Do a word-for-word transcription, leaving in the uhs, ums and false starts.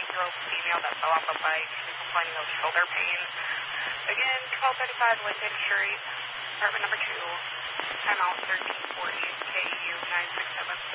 nineteen-year-old female that fell off a bike. She's complaining of shoulder pain. Again, twelve thirty-five Linden Street, apartment number two, timeout thirteen forty, K U nine six seven.